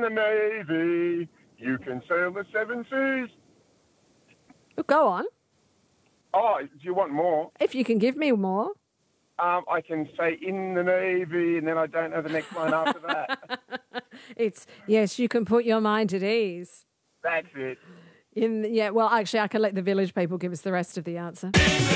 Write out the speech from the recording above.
the Navy, you can sail the seven seas. Oh, go on. Oh, do you want more? If you can give me more. I can say in the Navy, and then I don't know the next line after that. It's, yes, you can put your mind at ease. That's it. Well, actually, I can let the village people give us the rest of the answer.